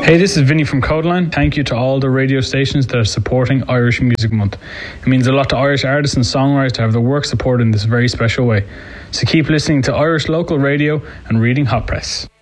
Hey, this is Vinny from Codeline. Thank you to all the radio stations that are supporting Irish Music Month. It means a lot to Irish artists and songwriters to have their work supported in this very special way. So keep listening to Irish local radio and reading Hot Press.